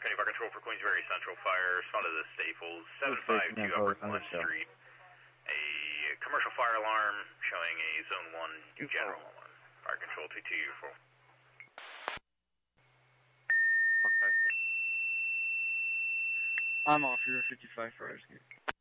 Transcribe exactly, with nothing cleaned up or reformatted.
County Fire Control for Queensbury Central Fire. Responded to the Staples, seven five two Upper Glen Street. A commercial fire alarm showing a Zone one general alarm. Fire Control two two four. Okay. I'm off here, fifty-five for rescue.